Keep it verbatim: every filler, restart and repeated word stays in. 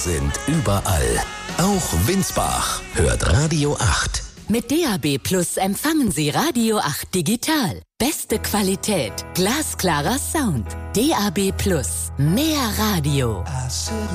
sind überall. Auch Winsbach hört Radio acht. Mit D A B Plus empfangen Sie Radio acht digital. Beste Qualität, glasklarer Sound. D A B Plus, mehr Radio.